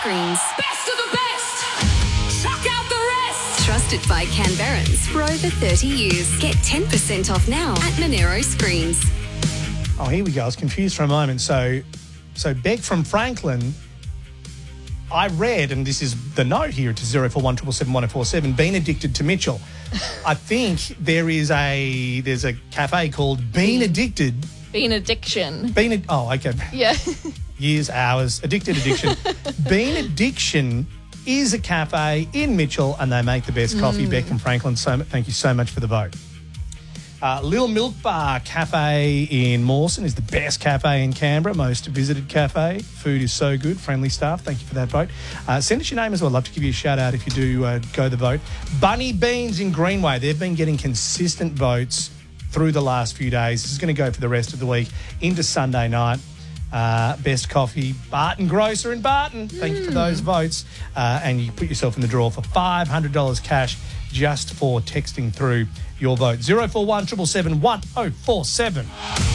Screens. Best of the best! Chuck out the rest! Trusted by Canberrans for over 30 years. Get 10% off now at Monero Screens. Oh, here we go. I was confused for a moment. So Beck from Franklin, I read, and this is the note here to 0417 777 1047, been addicted to Mitchell. I think there's a cafe called Bean Addicted. Bean Addiction. Okay. Yeah. Years, hours, addiction. Bean Addiction is a cafe in Mitchell and they make the best coffee. Beck from Franklin, thank you so much for the vote. Lil Milk Bar Cafe in Mawson is the best cafe in Canberra, most visited cafe. Food is so good, friendly staff. Thank you for that vote. Send us your name as well. I'd love to give you a shout out if you do go the vote. Bunny Beans in Greenway. They've been getting consistent votes through the last few days. This is going to go for the rest of the week into Sunday night. Best coffee, Barton Grocer in Barton. Thank you for those votes. And you put yourself in the draw for $500 cash just for texting through your vote. 041777 1047.